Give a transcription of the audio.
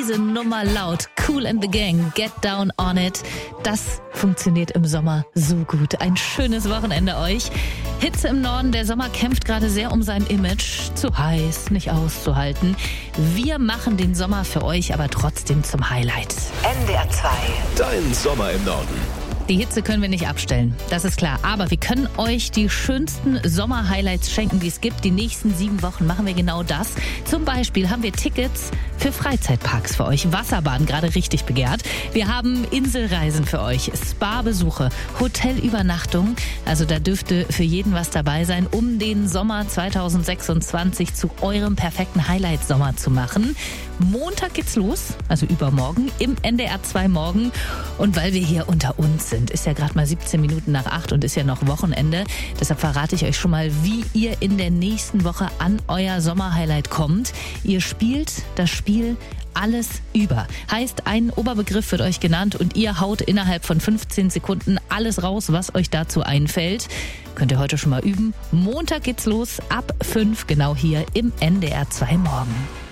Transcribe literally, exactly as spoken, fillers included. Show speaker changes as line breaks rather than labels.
diese Nummer laut. Kool and the Gang, Get Down on It. Das funktioniert im Sommer so gut. Ein schönes Wochenende euch. Hitze im Norden, der Sommer kämpft gerade sehr um sein Image. Zu heiß, nicht auszuhalten. Wir machen den Sommer für euch aber trotzdem zum Highlight.
N D R zwei.
Dein Sommer im Norden.
Die Hitze können wir nicht abstellen, das ist klar. Aber wir können euch die schönsten Sommer-Highlights schenken, die es gibt. Die nächsten sieben Wochen machen wir genau das. Zum Beispiel haben wir Tickets für Freizeitparks für euch. Wasserbaden, gerade richtig begehrt. Wir haben Inselreisen für euch, Spa-Besuche, Hotelübernachtung. Also da dürfte für jeden was dabei sein, um den Sommer zweitausendsechsundzwanzig zu eurem perfekten Highlight-Sommer zu machen. Montag geht's los, also übermorgen, im N D R zwei Morgen. Und weil wir hier unter uns sind, ist ja gerade mal siebzehn Minuten nach acht und ist ja noch Wochenende. Deshalb verrate ich euch schon mal, wie ihr in der nächsten Woche an euer Sommerhighlight kommt. Ihr spielt das Spiel Alles über. Heißt, ein Oberbegriff wird euch genannt und ihr haut innerhalb von fünfzehn Sekunden alles raus, was euch dazu einfällt. Könnt ihr heute schon mal üben. Montag geht's los, ab fünf, genau hier im N D R zwei Morgen.